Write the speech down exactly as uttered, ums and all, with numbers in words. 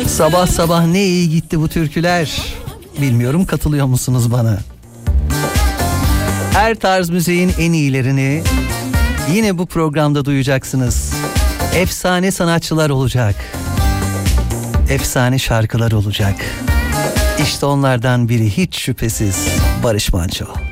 Sabah sabah ne iyi gitti bu türküler. Bilmiyorum, katılıyor musunuz bana? Her tarz müziğin en iyilerini yine bu programda duyacaksınız. Efsane sanatçılar olacak. Efsane şarkılar olacak. İşte onlardan biri hiç şüphesiz Barış Manço.